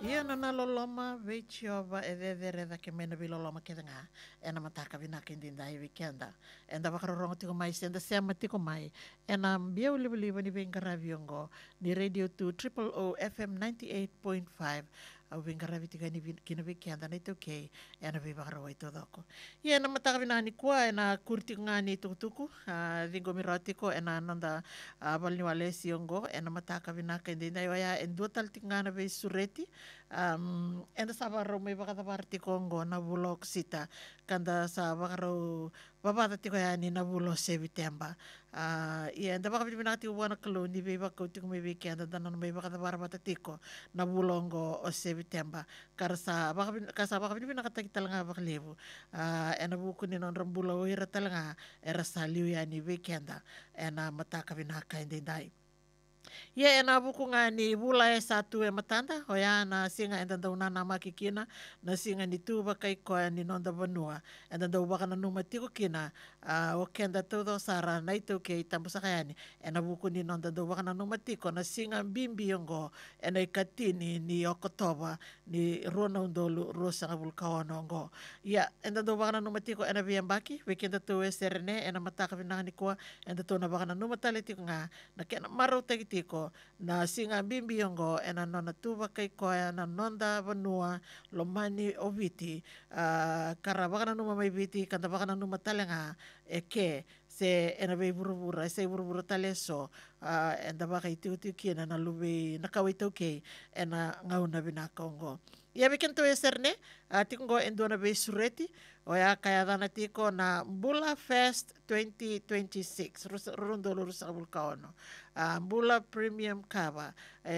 Ia na loloma veitiova e vevere ke mena vi loloma ke nga e na mataka vina ke ndinda i weekenda e nda wakarorongo tiko mai senda sema tiko mai e na mbia uliwaliwa ni vengaraviongo ni radio 2 triple O FM 98.5 au vengaravi tika ni kina weekenda na ito kei e na vi wakarawa ito doko ia na mataka vina ni kua e na kurti nga ni tukutuku vingo mirotiko e na nanda valni wale siongo e na mataka vina ke ndinda i waya e dua tal tika na ve sureti enda sa varau mai vakatavar tikongo na vulo sita kanda sa vakarau vavata tiko yani na vulo sevitemba ia enda vakavina tiko wana kalu ni vei vakau tiko mai viki anda dana mai vakatavar vata tiko na vulongo o sevitemba kasa vakavina kata kita langa vakalevu ena vuku ni non rambulo ira talanga era sa liu yani viki anda ena mataka vina kaindindai. Ia e nā vuku ngā ni vula e satu e matanda, o ia na singa e dandau nana makikina, na singa ni tūwa kai koe ni nonda vanua, e dandau wakana numa tiko kina, o kenda taudo sara na itau ke i tambusa kayani, e na vuku ni nonda dandau wakana numa tiko, na singa mbimbi yongo, e na ikatini ni okotoba, ni rona undolu, rosa ngabul kaono ngo. Ia, e dandau wakana numa tiko, e na viambaki, wekenda tau e serene, e na mataka vinanga ni koa, e dandau na wakana numa tale tiko ngā, na kena marau tiko na singa bimbiongo e na nona tuwa kai koea na nonda vanua lo mani o viti kara wakana numa mai viti kanta wakana numa talenga e ke se e na vei vuravura e se vuravura tale so e na waka i tiu kina na luwe na kawai tau kei e na ngauna vinaka ongo. Ia weekend to e serne, tikongo e ndua na vei sureti, o ia kaya dana tiko na Mbula Fest 2026, rurundolo rusakabul kaono. Mbula Premium Cover.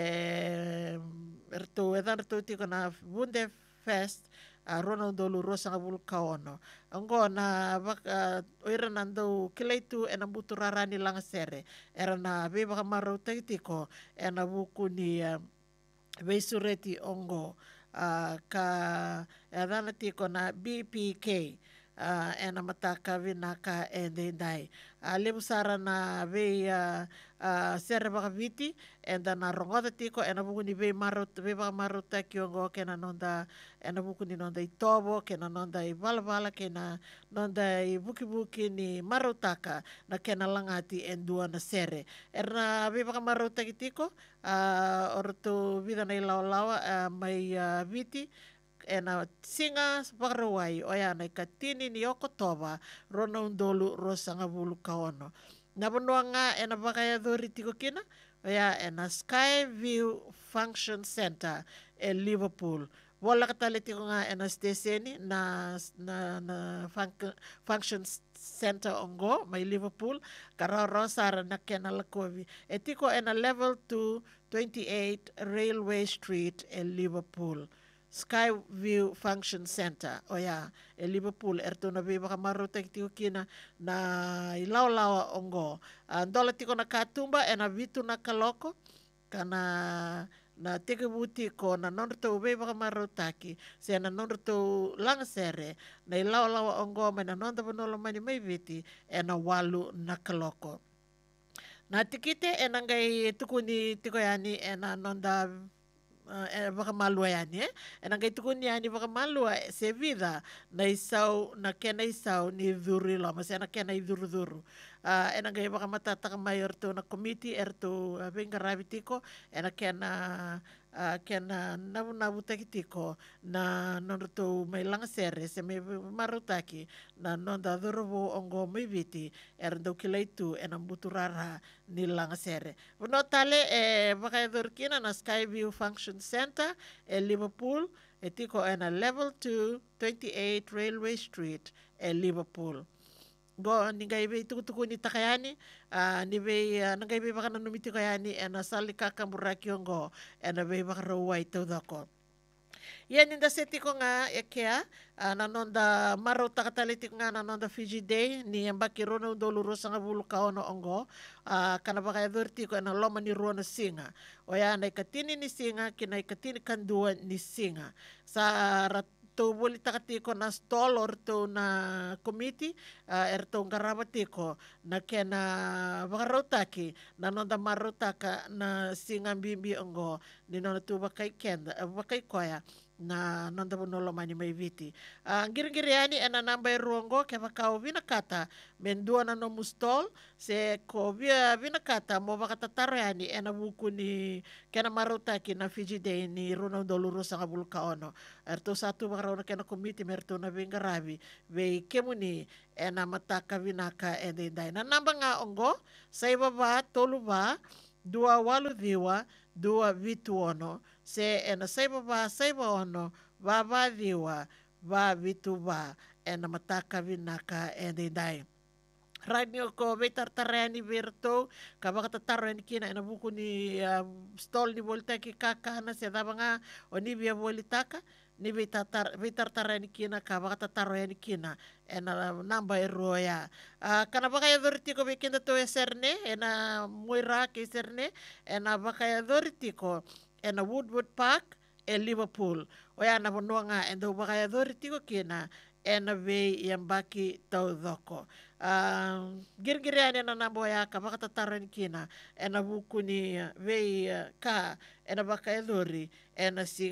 Erto edan erto tiko na Bunde Fest Ronald Dolu Rosa Ngabul Kaono. Anggo na oira nando kileitu e na butu rarani langa sere. Era na beba kamarau tiko e na buku ni Veisureti ongo ka edana tiko na BPK e na mataka vinaka e dendai. Levu sara na vei sere baka viti e na rongoda tiko e na buku ni vei baka maruta ki ongo ke na nonda e na buku ni nonda i tobo ke na nonda i vala ke na nonda i buki ni marutaka na ke na langati e dua na sere. Na vei baka maruta ki tiko orto vida na ilaolawa mai viti e na singa wakarawai o ia na ikatini ni okotoba rona undolu rosa ngabulu kaono. Na vanua nga e na wakayadori tiko kina o ia e na Skyview Function Center e Liverpool. Wala katale tiko nga e na steseni na Function Center ongo mai Liverpool kararo sara na kena lakovi. E tiko e na level 2 28 Railway Street e Liverpool. Skyview Function Center. O ia, e Liverpool, erto na vei baka maruta ki tiko kina na ilaolawa ongo. Ndola tiko na katumba e na vitu na kaloko, kana na teke wuti ko na nonro tau vei baka maruta ki, se na nonro tau langasere, na ilaolawa ongo me na nonda vanolo mani mai viti, e na walu na kaloko. Na tikite e nangai tukuni tiko yani e na nonda baka malua yani e nangai tukuni yani baka malua se vida na isau na kena isau ni dhuri lama se na kena i dhuru e nangai baka matataka mai orto na komiti erto vengaravi tiko e na kena navu tiko na nonroto mai langasere se me marutaki na nonda dhorovo ongo mai viti erdo kilaitu e na muturara ni langasere. Vano tale e baka edorkina na Skyview Function Center e Liverpool e tiko e na level 2 28 Railway Street e Liverpool. Go ningai be tuku ni takayani ni be ningai be baka nanumiti kayani e na salika kamburaki ongo e na be baka rawai tau Ia ninda seti ko nga e kea na nonda maro takatalitik nga na nonda Fiji Day ni ambaki rona undolu rosa nga bulu kaono ongo kana baka edorti ko na loma ni ruona singa. O ia na ikatini ni singa kina ikatini kandua ni singa. Sa to boli takatiko na stall or to na committee to garaba tiko na kena bakarotaki na nonda marotaka na singa bimbi ongo ni nona tu bakai kenda bakai koya na nonda bonolo mani mai viti giri-giriani ena namba ruongo ke bakau vinakata mendua na no mustol se ko vinakata mo bakatataro yani ena buku ni kena marotaki na Fiji Day ni Runa Doluru sa kabulka ono. Erto satu bakaraw na kena komite merto na bingarabi ve kemuni ena mataka vinaka day na namba nga ongo sa ibaba tolu ba dua walu diwa dua vitu ono se ena sa ibaba sa iba ono baba diwa ba vitu ba ena mataka vinaka day. Radio ko be tartarani berto kabaka tatarani kina ena buku ni stol ni volta ki kaka na se daba nga o ni bia volitaka ni be tartarani kina kabaka tatarani kina ena namba eroya kana baka ya dorti ko be kinda to eserne ena muira ke eserne ena baka ya dorti ko ena Woodwood Park e Liverpool o ya na bononga endo baka ya dorti ko kina ena be yang baki tau doko gir-girian na naboya ka makatataran kina ena buku ni vei ka ena baka edori ena